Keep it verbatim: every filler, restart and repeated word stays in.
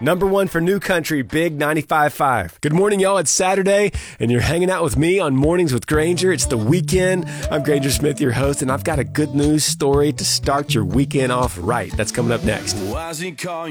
Number one for New Country, Big ninety-five point five. Good morning, y'all. It's Saturday, and you're hanging out with me on Mornings with Granger. It's the weekend. I'm Granger Smith, your host, and I've got a good news story to start your weekend off right. That's coming up next. Why is he calling?